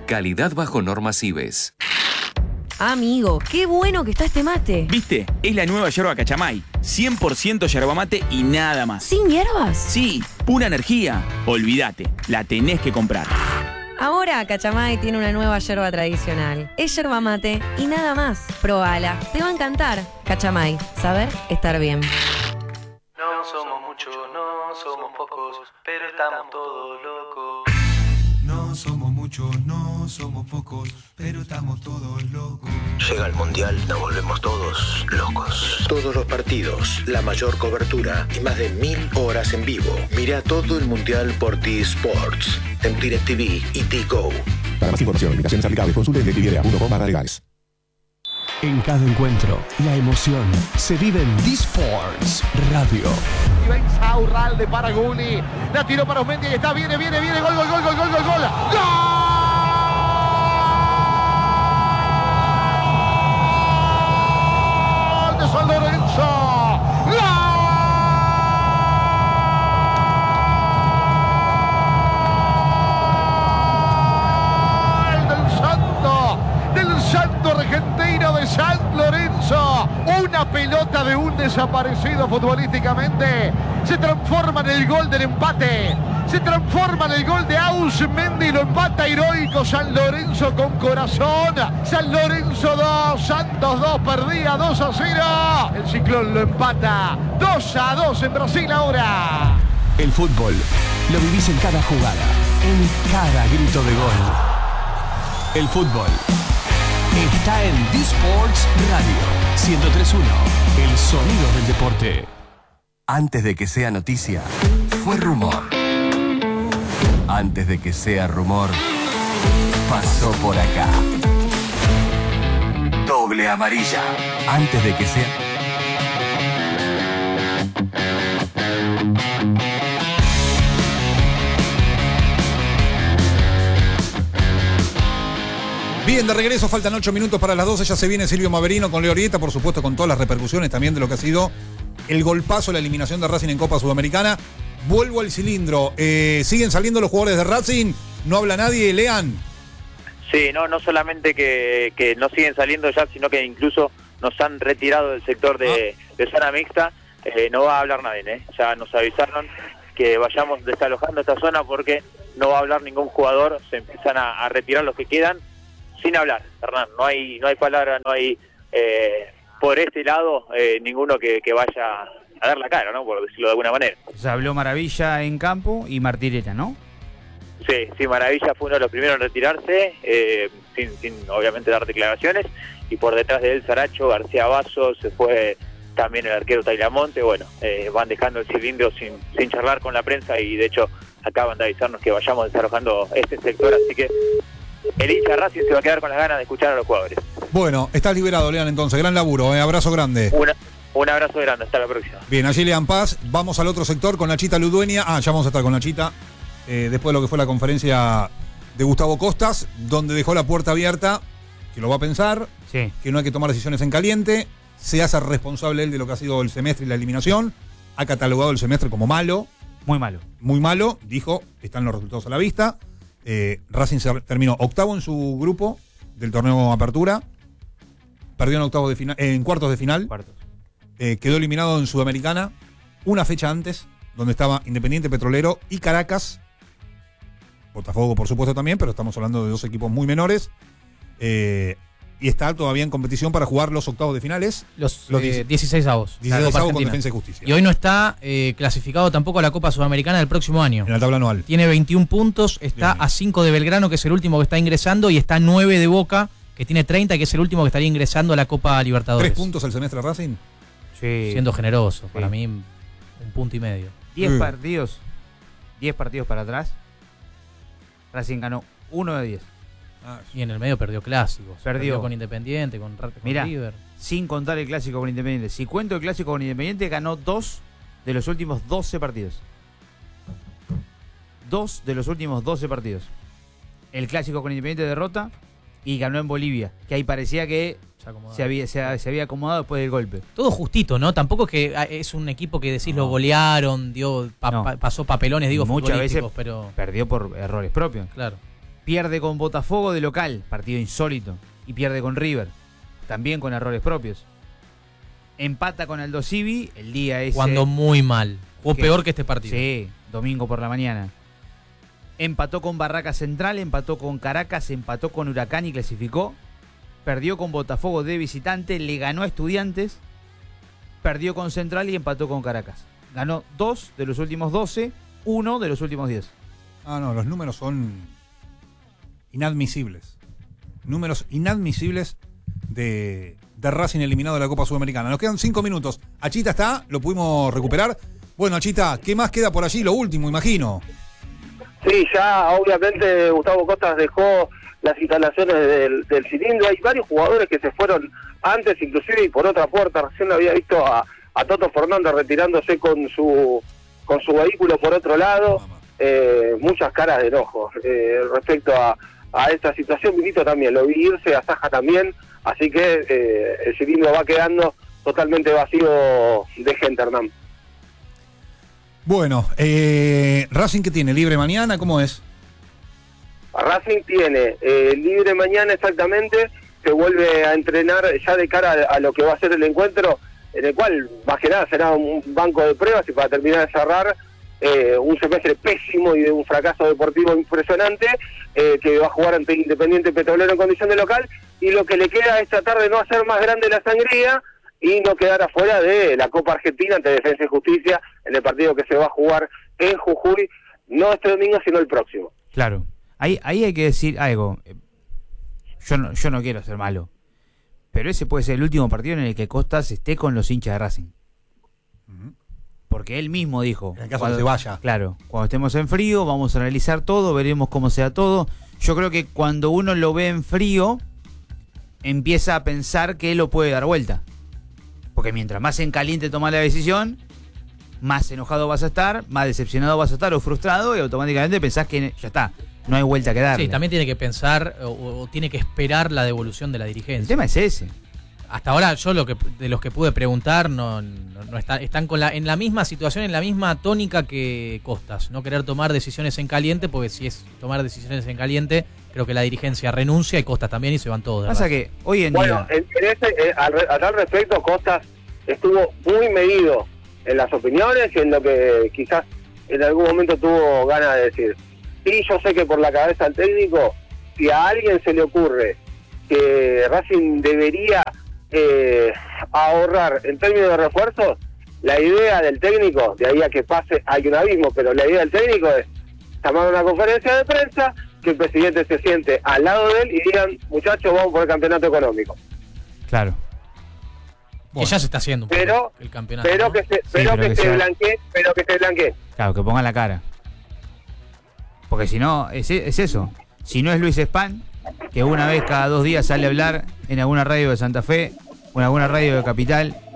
Calidad bajo normas IBES. Amigo, qué bueno que está este mate. ¿Viste? Es la nueva yerba Cachamay. 100% yerba mate y nada más. ¿Sin hierbas? Sí, pura energía. Olvídate, la tenés que comprar. Ahora Cachamay tiene una nueva yerba tradicional. Es yerba mate y nada más. Probala, te va a encantar. Cachamay, saber estar bien. No somos muchos, no somos pocos, pero estamos todos locos. No somos muchos, no somos pocos, pero estamos todos locos. Llega el Mundial, nos volvemos todos locos. Todos los partidos, la mayor cobertura y más de 1000 horas en vivo. Mira todo el Mundial por T-Sports, en DirecTV y T-Go. Para más información, limitaciones aplicables, consulte en DirecTV.com/legales. En cada encuentro, la emoción se vive en D-Sports Radio. Y va Insaurralde para Gulli. La tiró para Osmendi y está, viene, gol. ¡Gol! De San Lorenzo. ¡Gol! Del Santo Argentino de San Lorenzo. Una pelota de un desaparecido futbolísticamente se transforma en el gol del empate. Se transforma en el gol de Ausmendi. Lo empata heroico San Lorenzo con corazón. San Lorenzo 2, Santos 2, perdía 2-0. El Ciclón lo empata 2-2 en Brasil ahora. El fútbol lo vivís en cada jugada, en cada grito de gol. El fútbol está en D-Sports Radio 103.1, el sonido del deporte. Antes de que sea noticia, fue rumor. Antes de que sea rumor, pasó por acá. Doble amarilla. Antes de que sea... Bien, de regreso, faltan 8 minutos para las 12, ya se viene Silvio Maverino con Leo Orieta, por supuesto con todas las repercusiones también de lo que ha sido el golpazo, la eliminación de Racing en Copa Sudamericana. Vuelvo al cilindro, siguen saliendo los jugadores de Racing, no habla nadie, Lean. Sí, no solamente que no siguen saliendo ya, sino que incluso nos han retirado del sector de zona mixta, no va a hablar nadie, ya nos avisaron que vayamos desalojando esta zona porque no va a hablar ningún jugador, se empiezan a retirar los que quedan, sin hablar, Hernán, no hay palabra, no hay por este lado ninguno que vaya a dar la cara, ¿no? Por decirlo de alguna manera. Se habló Maravilla en campo y Martirena, ¿no? Sí, Maravilla fue uno de los primeros en retirarse, sin obviamente dar declaraciones, y por detrás de él Saracho, García Basso, se fue también el arquero Tailamonte, bueno, van dejando el cilindro sin charlar con la prensa y de hecho acaban de avisarnos que vayamos desalojando este sector, así que el hincha Racing se va a quedar con las ganas de escuchar a los jugadores. Bueno, estás liberado, Lean, entonces. Gran laburo, abrazo grande. Un abrazo grande, hasta la próxima. Bien, allí Lean Paz. Vamos al otro sector con Nachita Ludueña. Ya vamos a estar con Nachita. Después de lo que fue la conferencia de Gustavo Costas, donde dejó la puerta abierta, que lo va a pensar, sí, que no hay que tomar decisiones en caliente. Se hace responsable él de lo que ha sido el semestre y la eliminación. Ha catalogado el semestre como malo. Muy malo. Muy malo. Dijo, están los resultados a la vista. Racing terminó octavo en su grupo del torneo Apertura, perdió en cuartos de final, quedó eliminado en Sudamericana una fecha antes, donde estaba Independiente Petrolero y Caracas, Botafogo por supuesto también, pero estamos hablando de dos equipos muy menores, y está todavía en competición para jugar los octavos de finales. Los 16avos. 16avos con Defensa y Justicia. Y hoy no está clasificado tampoco a la Copa Sudamericana del próximo año. En la tabla anual. Tiene 21 puntos, está a 5 de Belgrano, que es el último que está ingresando, y está a 9 de Boca, que tiene 30, que es el último que estaría ingresando a la Copa Libertadores. 3 puntos el semestre de Racing. Sí. Siendo generoso, para mí 1,5 puntos. 10 partidos para atrás. Racing ganó 1 de 10. Y en el medio perdió clásicos. Perdió con Independiente, con River. Sin contar el clásico con Independiente. Si cuento el clásico con Independiente, ganó 2 de los últimos 12 partidos. 2 de los últimos 12 partidos. El clásico con Independiente derrota y ganó en Bolivia. Que ahí parecía que se había acomodado después del golpe. Todo justito, ¿no? Tampoco es que es un equipo que decís lo golearon, pasó papelones, muchas veces pero perdió por errores propios. Claro. Pierde con Botafogo de local, partido insólito. Y pierde con River, también con errores propios. Empata con Aldo Civi el día ese. Jugando muy mal. Jugó peor que este partido. Sí, domingo por la mañana. Empató con Barracas Central, empató con Caracas, empató con Huracán y clasificó. Perdió con Botafogo de visitante, le ganó a Estudiantes. Perdió con Central y empató con Caracas. Ganó 2 de los últimos 12, 1 de los últimos 10. Ah, no, los números son inadmisibles. Números inadmisibles de Racing eliminado de la Copa Sudamericana. Nos quedan 5 minutos. Achita está, lo pudimos recuperar. Bueno, Achita, ¿qué más queda por allí? Lo último, imagino. Sí, ya obviamente Gustavo Costas dejó las instalaciones del cilindro. Hay varios jugadores que se fueron antes, inclusive, y por otra puerta. Recién había visto a Toto Fernández retirándose con su vehículo por otro lado. Muchas caras de enojo respecto a esta situación. Milito también lo vi irse, a Saja también. Así que el cilindro va quedando totalmente vacío de gente, Hernán. Bueno, ¿Racing qué tiene? ¿Libre mañana? ¿Cómo es? Racing tiene libre mañana exactamente, se vuelve a entrenar ya de cara a lo que va a ser el encuentro, en el cual más que nada será un banco de pruebas y para terminar de cerrar un semestre pésimo y de un fracaso deportivo impresionante, que va a jugar ante Independiente Petrolero en condición de local, y lo que le queda es tratar de no hacer más grande la sangría y no quedar afuera de la Copa Argentina ante Defensa y Justicia en el partido que se va a jugar en Jujuy, no este domingo sino el próximo. Claro, ahí hay que decir algo. Yo no quiero ser malo, pero ese puede ser el último partido en el que Costas esté con los hinchas de Racing. Porque él mismo dijo, en el caso que se vaya. Claro, cuando estemos en frío vamos a analizar todo, veremos cómo sea todo. Yo creo que cuando uno lo ve en frío empieza a pensar que él lo puede dar vuelta. Porque mientras más en caliente toma la decisión, más enojado vas a estar, más decepcionado vas a estar o frustrado, y automáticamente pensás que ya está, no hay vuelta que darle. Sí, también tiene que pensar o tiene que esperar la devolución de la dirigencia. El tema es ese. Hasta ahora yo de los que pude preguntar no están en la misma situación, en la misma tónica que Costas, no querer tomar decisiones en caliente, porque si es tomar decisiones en caliente, creo que la dirigencia renuncia y Costas también y se van todos. Pasa que hoy en día... a tal respecto, Costas estuvo muy medido en las opiniones y en lo que quizás en algún momento tuvo ganas de decir. Y yo sé que por la cabeza del técnico, si a alguien se le ocurre que Racing debería ahorrar en términos de refuerzos, la idea del técnico, de ahí a que pase hay un abismo, pero la idea del técnico es llamar una conferencia de prensa, que el presidente se siente al lado de él y digan, muchachos, vamos por el campeonato económico. Claro. Que ya se está haciendo pero el campeonato, pero ¿no? que se blanquee. Claro, que pongan la cara. Porque si no, es eso. Si no es Luis Span, que una vez cada 2 días sale a hablar en alguna radio de Santa Fe o en alguna radio de Capital